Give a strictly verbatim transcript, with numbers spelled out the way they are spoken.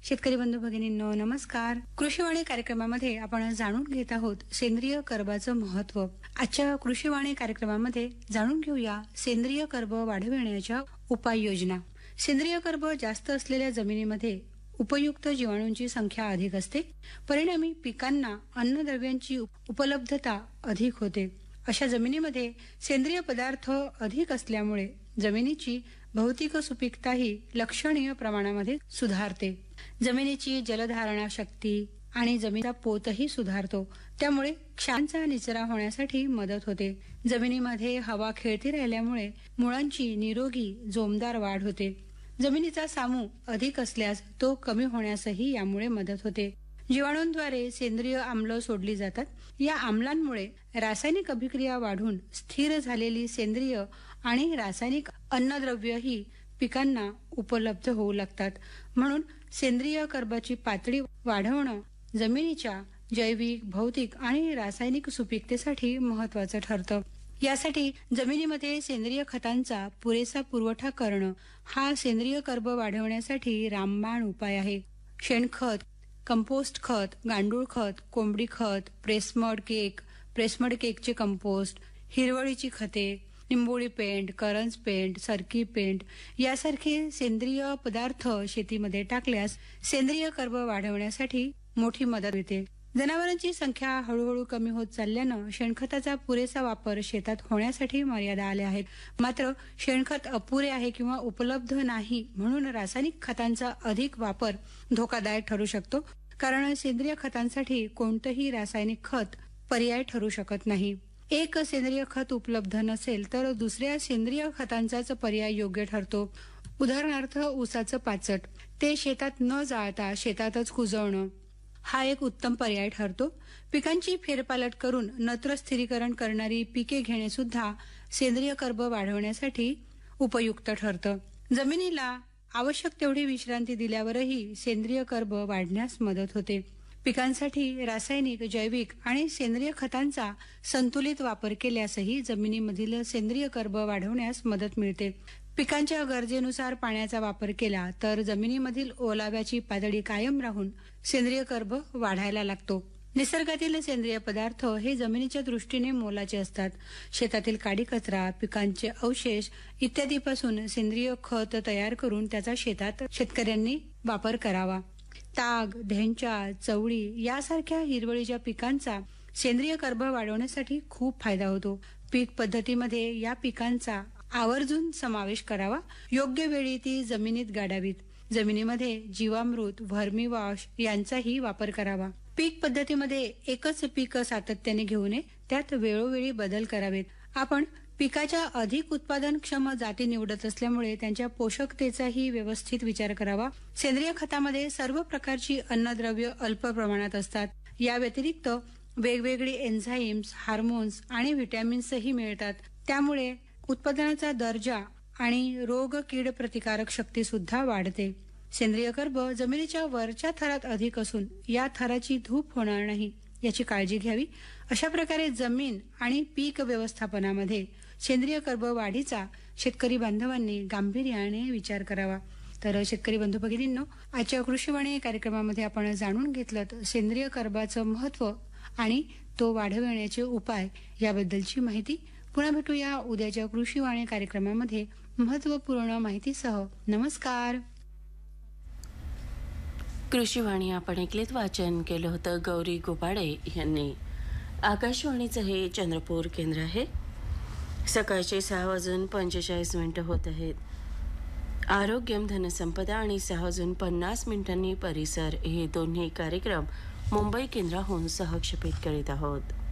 शेतकरी बंधू भगिनींनो नमस्कार. कृषीवाणी कार्यक्रमामध्ये आपण जाणून घेत आहोत सेंद्रिय कर्बाचं महत्व. आजच्या कृषीवाणी कार्यक्रमामध्ये जाणून घेऊया सेंद्रिय कर्ब वाढविण्याच्या उपाययोजना. सेंद्रिय कर्ब जास्त असलेल्या जमिनीमध्ये उपयुक्त जीवाणूंची संख्या अधिक असते. परिणामी पिकांना अन्नद्रव्यांची उपलब्धता अधिक होते. अशा जमिनीमध्ये सेंद्रिय पदार्थ अधिक असल्यामुळे जमिनीची भौतिक सुपीकताही लक्षणीय प्रमाणामध्ये सुधारते. जमिनीची जलधारणा शक्ती आणि जमिनीचा पोतही सुधारतो. त्यामुळे क्षारांचा निचरा होण्यासाठी मदत होते. जमिनीमध्ये हवा खेळती राहिल्यामुळे मुळांची निरोगी जोमदार वाढ होते. जमिनीचा सामू अधिक असल्यास तो कमी होण्यासही यामुळे मदत होते. जीवाणूंद्वारे सेंद्रिय आम्ल सोडली जातात. या आम्लांमुळे रासायनिक अभिक्रिया वाढून स्थिर झालेली सेंद्रिय आणि रासायनिक अन्नद्रव्यही पिकांना उपलब्ध होऊ लागतात. म्हणून सेंद्रिय कर्बाची पातळी वाढवणं जमिनीच्या जैविक, भौतिक आणि रासायनिक सुपीकतेसाठी महत्वाचं ठरतं. यासाठी जमिनीमध्ये सेंद्रिय खतांचा पुरेसा पुरवठा करणं हा सेंद्रिय कर्ब वाढवण्यासाठी रामबाण उपाय आहे. शेणखत, कंपोस्ट खत, गांडूळ खत, कोंबडी खत, प्रेसमड केक, प्रेसमड केकचे कंपोस्ट, हिरवळीची खते, निंबोळी पेंट, करंज पेंट, सरकी पेंट यासारखे सेंद्रिय पदार्थ शेतीमध्ये टाकल्यास सेंद्रिय कर्ब वाढवण्यासाठी मोठी मदत मिळते. जनावरांची संख्या हळूहळू कमी होत चालल्यानं शेणखताचा पुरेसा वापर शेतात होण्यासाठी मर्यादा आल्या आहेत. मात्र शेणखत अपुरे आहे किंवा उपलब्ध नाही म्हणून रासायनिक खतांचा अधिक वापर धोकादायक ठरू शकतो. कारण सेंद्रिय खतांसाठी कोणतंही रासायनिक खत पर्याय ठरू शकत नाही. एक सेंद्रिय खत उपलब्ध नसेल तर दुसऱ्या सेंद्रिय खतांचाच पर्याय योग्य ठरतो. उदाहरणार्थ ऊसाचं पाचट, ते शेतात न जाळता शेतातच कुजवणं हा एक उत्तम पर्याय ठरतो. पिकांची फेरपालट करून नत्र स्थिरीकरण करणारी पिके घेणे सुद्धा सेंद्रिय कर्ब वाढवण्यासाठी उपयुक्त ठरतं. जमिनीला आवश्यक तेवढी विश्रांती दिल्यावरही सेंद्रिय कर्ब वाढण्यास मदत होते. पिकांसाठी रासायनिक, जैविक आणि सेंद्रिय खतांचा संतुलित वापर केल्यासही जमिनीमधील सेंद्रिय कर्ब वाढवण्यास मदत मिळते. पिकांच्या गरजेनुसार पाण्याचा वापर केला तर जमिनीमधील ओलाव्याची पातळी कायम राहून सेंद्रिय कर्ब वाढायला लागतो. निसर्गातील सेंद्रिय पदार्थ हे जमिनीच्या दृष्टीने मोलाचे असतात. शेतातील काडी कचरा, पिकांचे अवशेष इत्यादीपासून सेंद्रिय खत तयार करून त्याचा शेतात शेतकऱ्यांनी वापर करावा. ताग, धेंचा, चवळी यासारख्या हिरवळीच्या पिकांचा सेंद्रिय कर्ब वाढवण्यासाठी खूप फायदा होतो. पीक पद्धतीमध्ये या पिकांचा आवर्जून समावेश करावा. योग्य वेळी ती जमिनीत गाडावीत. जमिनीमध्ये जीवामृत, व्हर्मीवॉश यांचाही वापर करावा. पीक पद्धतीमध्ये एकच पीक सातत्याने घेऊ नये, त्यात वेळोवेळी बदल करावेत. आपण पिकाच्या अधिक उत्पादनक्षम जाती निवडत असल्यामुळे त्यांच्या पोषकतेचाही व्यवस्थित विचार करावा. सेंद्रिय खतामध्ये सर्व प्रकारची अन्नद्रव्य अल्प प्रमाणात असतात. या व्यतिरिक्त वेगवेगळी एन्झाईम्स, हार्मोन्स आणि व्हिटॅमिन्सही मिळतात. त्यामुळे उत्पादनाचा दर्जा आणि रोग कीड प्रतिकारक शक्ती सुद्धा वाढते. सेंद्रिय कर्ब जमिनीच्या वरच्या थरात अधिक असून या थराची धूप होणार नाही याची काळजी घ्यावी. अशा प्रकारे जमीन आणि पीक व्यवस्थापनामध्ये सेंद्रिय कर्ब वाढीचा शेतकरी बांधवांनी गांभीर्याने विचार करावा. तर शेतकरी बंधू भगिनींनो, आजच्या कृषीवाणी कार्यक्रमामध्ये आपण जाणून घेतलं सेंद्रिय कर्बाचं महत्व आणि तो वाढविण्याचे उपाय याबद्दलची माहिती. पुन्हा भेटूया उद्याच्या कृषीवाणी कार्यक्रमामध्ये महत्वपूर्ण माहितीसह. नमस्कार. कृषीवाणी आपण ऐकलेत. वाचन केलं होतं गौरी गोपाडे यांनी. आकाशवाणीचं हे चंद्रपूर केंद्र आहे. सकाळचे सहा वाजून पंचेचाळीस मिनिटं होत आहेत. आरोग्यम, धनसंपदा आणि सहा वाजून पन्नास मिनिटांनी परिसर हे दोन्ही कार्यक्रम मुंबई केंद्राहून सहक्षेपित करीत आहोत.